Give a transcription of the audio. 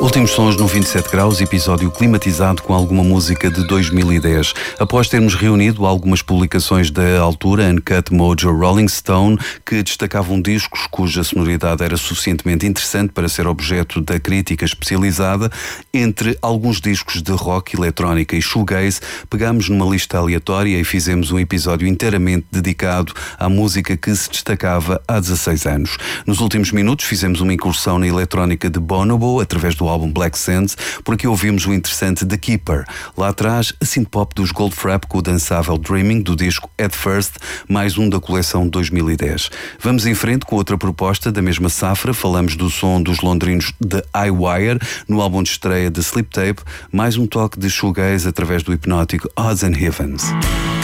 Últimos sons no 27 graus, episódio climatizado com alguma música de 2010. Após termos reunido algumas publicações da altura, Uncut, Mojo, Rolling Stone, que destacavam discos cuja sonoridade era suficientemente interessante para ser objeto da crítica especializada, entre alguns discos de rock, eletrónica e shoegaze, pegámos numa lista aleatória e fizemos um episódio inteiramente dedicado à música que se destacava há 16 anos. Nos últimos minutos fizemos uma incursão na eletrónica de Bonobo, através do álbum Black Sands, porque ouvimos o interessante The Keeper. Lá atrás, a synth-pop dos Goldfrapp com o dançável Dreaming, do disco At First, mais um da coleção 2010. Vamos em frente com outra proposta da mesma safra. Falamos do som dos londrinos The Eyewire, no álbum de estreia de Sleep Tape, mais um toque de shoegaze através do hipnótico Odds and Heavens.